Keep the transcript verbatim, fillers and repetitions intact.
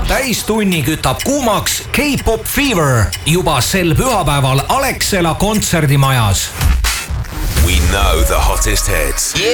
täistunni kütab kuumaks K-pop Fever juba sel pühapäeval Alexela kontserdimajas. We know the hottest hits.